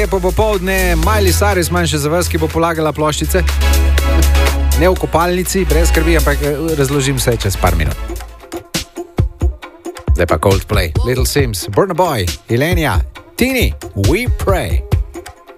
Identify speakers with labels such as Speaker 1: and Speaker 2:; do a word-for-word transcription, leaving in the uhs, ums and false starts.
Speaker 1: lepo popoldne, Miley Cyrus manj še za vas, ki bo polagala ploščice. Ne v kopalnici, brez skrbi, ampak razložim vse čez par minut. Zdaj pa Coldplay, Little Sims, Burna Boy, Ilenia, Tini, We Pray.